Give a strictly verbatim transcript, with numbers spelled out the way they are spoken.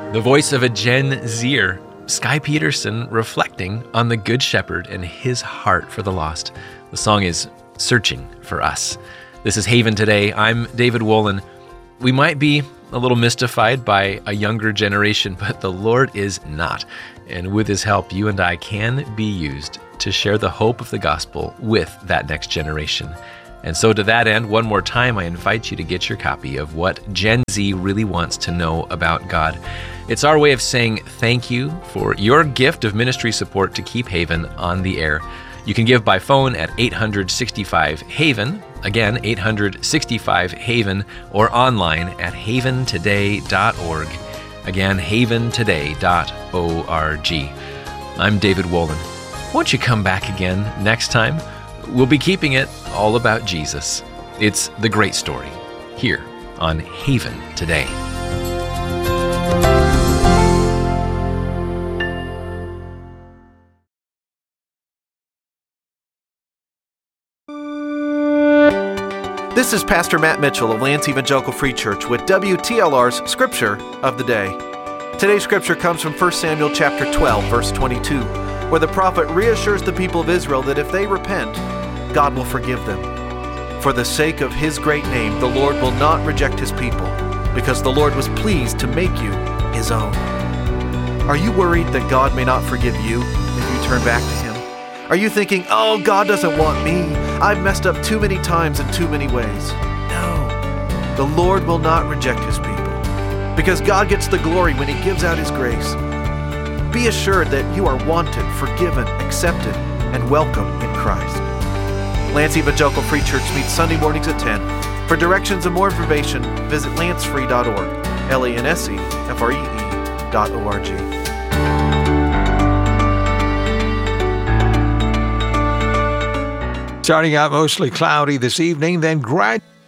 The voice of a Gen Zer, Sky Peterson, reflecting on the Good Shepherd and his heart for the lost. The song is Searching for Us. This is Haven Today. I'm David Wolin. We might be a little mystified by a younger generation, but the Lord is not. And with his help, you and I can be used to share the hope of the gospel with that next generation. And so to that end, one more time, I invite you to get your copy of What Gen Z Really Wants to Know About God. It's our way of saying thank you for your gift of ministry support to keep Haven on the air. You can give by phone at eight hundred sixty-five HAVEN, again, eight hundred sixty-five HAVEN, or online at haven today dot org. Again, haven today dot org. I'm David Wolin. Won't you come back again next time? We'll be keeping it all about Jesus. It's the great story here on Haven Today. This is Pastor Matt Mitchell of Lance Evangelical Free Church with W T L R's Scripture of the Day. Today's scripture comes from First Samuel chapter twelve, verse twenty-two, where the prophet reassures the people of Israel that if they repent, God will forgive them. For the sake of his great name, the Lord will not reject his people, because the Lord was pleased to make you his own. Are you worried that God may not forgive you if you turn back to him? Are you thinking, oh, God doesn't want me. I've messed up too many times in too many ways. No, the Lord will not reject his people, because God gets the glory when he gives out his grace. Be assured that you are wanted, forgiven, accepted, and welcome in Christ. Lance Evangelical Free Church meets Sunday mornings at ten. For directions and more information, visit lance free dot org, L A N S E F R E E dot O R G. Starting out mostly cloudy this evening, then gradually